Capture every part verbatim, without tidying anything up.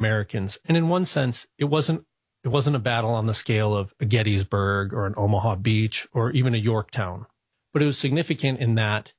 Americans. And in one sense, it wasn't it wasn't a battle on the scale of a Gettysburg or an Omaha Beach or even a Yorktown. But it was significant in that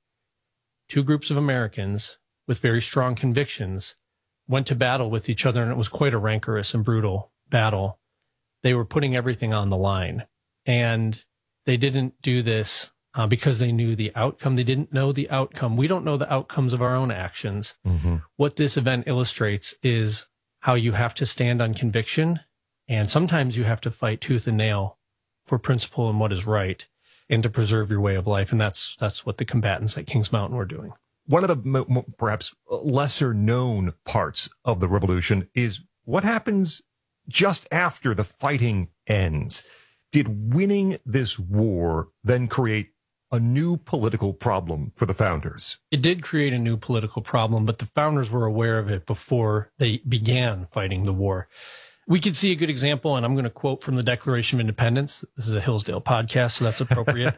two groups of Americans with very strong convictions went to battle with each other, and it was quite a rancorous and brutal battle. They were putting everything on the line, and they didn't do this uh, because they knew the outcome. They didn't know the outcome. We don't know the outcomes of our own actions. Mm-hmm. What this event illustrates is how you have to stand on conviction, and sometimes you have to fight tooth and nail for principle and what is right, and to preserve your way of life. And that's that's what the combatants at Kings Mountain were doing. One of the m- perhaps lesser known parts of the revolution is what happens just after the fighting ends. Did winning this war then create a new political problem for the founders? It did create a new political problem, but the founders were aware of it before they began fighting the war. We could see a good example, and I'm going to quote from the Declaration of Independence. This is a Hillsdale podcast, so that's appropriate.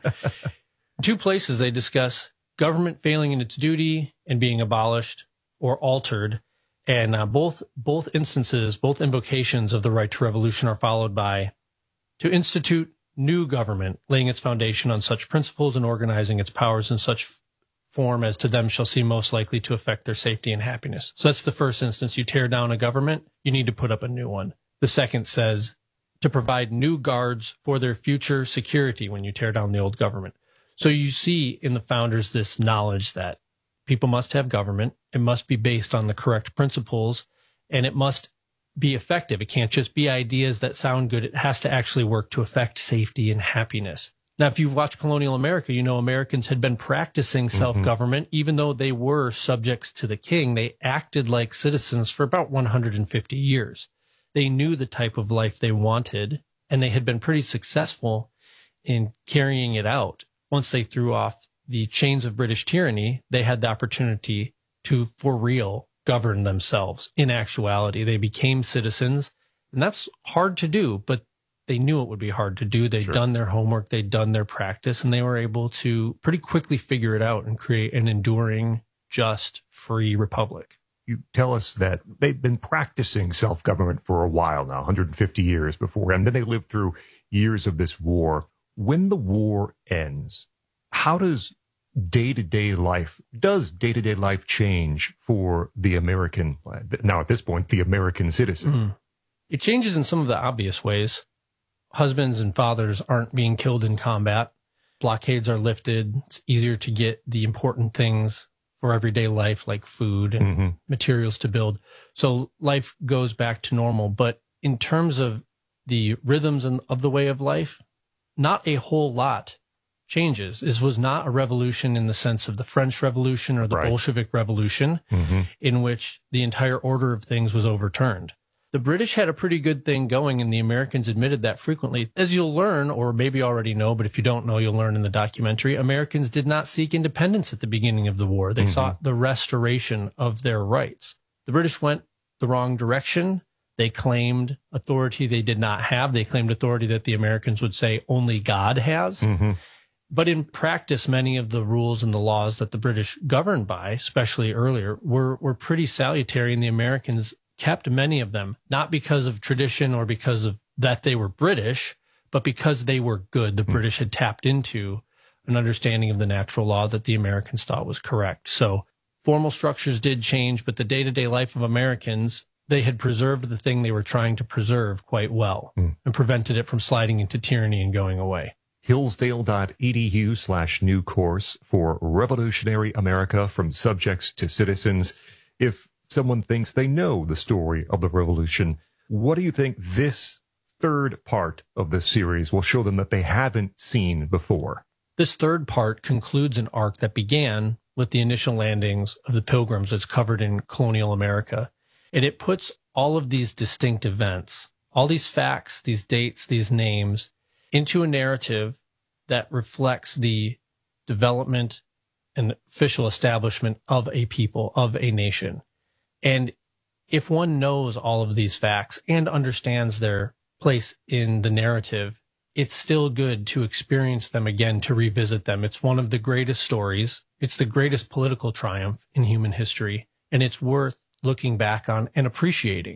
Two places they discuss government failing in its duty and being abolished or altered. And uh, both both instances, both invocations of the right to revolution are followed by to institute new government, laying its foundation on such principles and organizing its powers in such form as to them shall seem most likely to affect their safety and happiness. So that's the first instance. You tear down a government, you need to put up a new one. The second says to provide new guards for their future security when you tear down the old government. So you see in the founders this knowledge that people must have government. It must be based on the correct principles, and it must be effective. It can't just be ideas that sound good. It has to actually work to affect safety and happiness. Now, if you've watched colonial America, you know Americans had been practicing self-government. Mm-hmm. Even though they were subjects to the king, they acted like citizens for about one hundred fifty years. They knew the type of life they wanted, and they had been pretty successful in carrying it out. Once they threw off the chains of British tyranny, they had the opportunity to, for real, govern themselves. In actuality, they became citizens, and that's hard to do, but they knew it would be hard to do. They'd sure. done their homework, they'd done their practice, and they were able to pretty quickly figure it out and create an enduring, just, free republic. You tell us that they've been practicing self-government for a while now, one hundred fifty years before, and then they lived through years of this war. When the war ends, how does day-to-day life, does day-to-day life change for the American, now at this point, the American citizen? Mm. It changes in some of the obvious ways. Husbands and fathers aren't being killed in combat. Blockades are lifted. It's easier to get the important things for everyday life, like food and mm-hmm. materials to build. So life goes back to normal. But in terms of the rhythms and of the way of life, not a whole lot changes. This was not a revolution in the sense of the French Revolution or the right. Bolshevik Revolution, mm-hmm. in which the entire order of things was overturned. The British had a pretty good thing going, and the Americans admitted that frequently. As you'll learn, or maybe already know, but if you don't know, you'll learn in the documentary, Americans did not seek independence at the beginning of the war. They mm-hmm. sought the restoration of their rights. The British went the wrong direction. They claimed authority they did not have. They claimed authority that the Americans would say only God has. Mm-hmm. But in practice, many of the rules and the laws that the British governed by, especially earlier, were, were pretty salutary, and the Americans kept many of them, not because of tradition or because of that they were British, but because they were good. The British had tapped into an understanding of the natural law that the Americans thought was correct. So formal structures did change, but the day-to-day life of Americans, they had preserved the thing they were trying to preserve quite well mm. and prevented it from sliding into tyranny and going away. Hillsdale.edu slash new course for Revolutionary America from Subjects to Citizens. If someone thinks they know the story of the revolution, what do you think this third part of the series will show them that they haven't seen before? This third part concludes an arc that began with the initial landings of the Pilgrims that's covered in colonial America. And it puts all of these distinct events, all these facts, these dates, these names, into a narrative that reflects the development and official establishment of a people, of a nation. And if one knows all of these facts and understands their place in the narrative, it's still good to experience them again, to revisit them. It's one of the greatest stories. It's the greatest political triumph in human history, and it's worth looking back on and appreciating.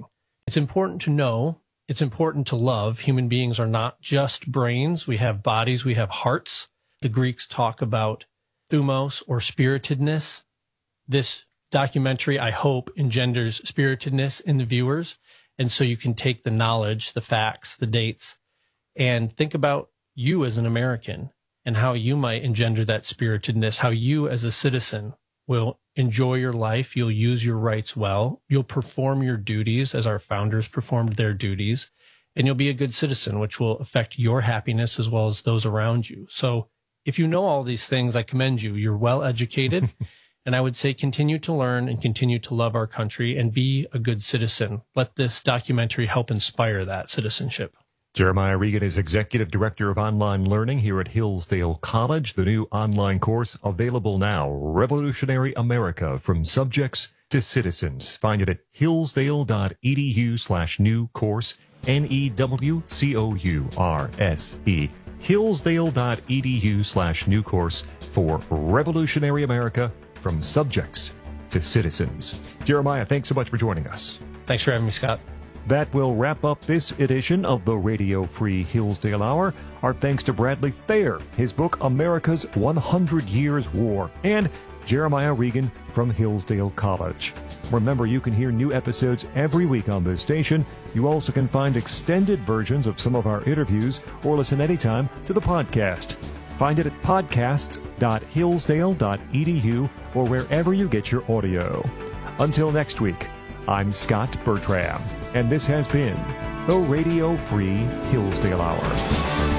It's important to know, it's important to love. Human beings are not just brains. We have bodies, we have hearts. The Greeks talk about thumos or spiritedness. This documentary, I hope, engenders spiritedness in the viewers. And so you can take the knowledge, the facts, the dates, and think about you as an American and how you might engender that spiritedness, how you as a citizen will enjoy your life. You'll use your rights well. You'll perform your duties as our founders performed their duties, and you'll be a good citizen, which will affect your happiness as well as those around you. So if you know all these things, I commend you. You're well educated. And I would say continue to learn and continue to love our country and be a good citizen. Let this documentary help inspire that citizenship. Jeremiah Regan is Executive Director of Online Learning here at Hillsdale College. The new online course available now, Revolutionary America from Subjects to Citizens. Find it at hillsdale.edu slash new course, N E W C O U R S E. Hillsdale.edu slash new course for Revolutionary America from Subjects to Citizens. Jeremiah, thanks so much for joining us. Thanks for having me, Scott. That will wrap up this edition of the Radio Free Hillsdale Hour. Our thanks to Bradley Thayer, his book America's one hundred years War, and Jeremiah Regan from Hillsdale College. Remember, you can hear new episodes every week on this station. You also can find extended versions of some of our interviews or listen anytime to the podcast. Find it at podcast dot hillsdale dot e d u or wherever you get your audio. Until next week, I'm Scott Bertram, and this has been the Radio Free Hillsdale Hour.